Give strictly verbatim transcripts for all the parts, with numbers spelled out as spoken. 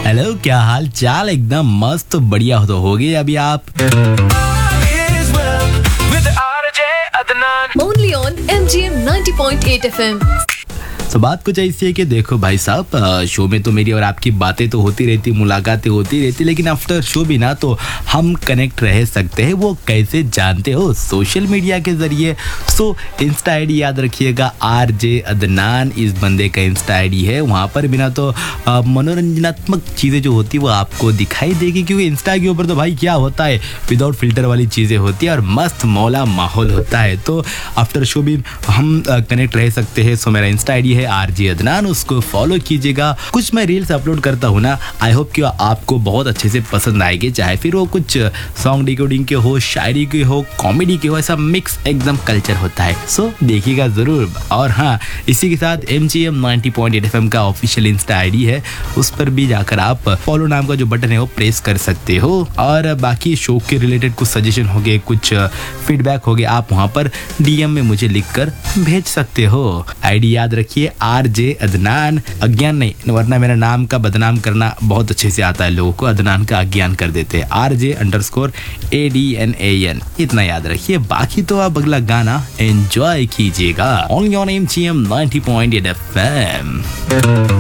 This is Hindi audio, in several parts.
हेलो, क्या हाल चाल? एकदम मस्त बढ़िया तो हो गए अभी आप। Only on M G M ninety point eight F M. तो बात कुछ ऐसी है कि देखो भाई साहब, शो में तो मेरी और आपकी बातें तो होती रहती, मुलाकातें होती रहती, लेकिन आफ्टर शो भी ना तो हम कनेक्ट रह सकते हैं। वो कैसे जानते हो? सोशल मीडिया के जरिए। सो इंस्टा आई डी याद रखिएगा, आर जे अदनान इस बंदे का इंस्टा आई डी है। वहाँ पर बिना तो आ, मनोरंजनात्मक चीज़ें जो होती है वो आपको दिखाई देगी, क्योंकि इंस्टा के ऊपर तो भाई क्या होता है, विदाउट फिल्टर वाली चीज़ें होती है और मस्त मौला माहौल होता है। तो आफ्टर शो भी हम कनेक्ट रह सकते हैं। सो मेरा इंस्टा आई डी है आर जे अदनान, उसको फॉलो कीजिएगा। कुछ मैं रील्स अपलोड करता हूँ ना, आई होप कि आपको बहुत अच्छे से पसंद आएगी, चाहे फिर वो कुछ सॉन्ग डिकोडिंग के हो, शायरी के हो, कॉमेडी के हो, ऐसा मिक्स एकदम कल्चर होता है। सो देखिएगा जरूर। और हाँ, इसी के साथ M G M ninety point eight F M का ऑफिशियल इंस्टा आई डी है, उस पर भी जाकर आप फॉलो नाम का जो बटन है वो प्रेस कर सकते हो। और बाकी शो के रिलेटेड कुछ सजेशन हो गए, कुछ फीडबैक हो गया, आप वहाँ पर डी एम में मुझे लिख कर भेज सकते हो। आई डी याद रखिए, आर जे अदनान। अज्ञान नहीं, वरना मेरा नाम का बदनाम करना बहुत अच्छे से आता है लोगों को, अदनान का अज्ञान कर देते हैं। R J under score A D N A N, इतना याद रखिए। बाकी तो आप अगला गाना एंजॉय कीजिएगा। Only on M G M ninety point eight F M.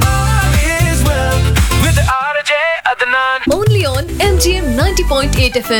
Only on M G M ninety point eight F M.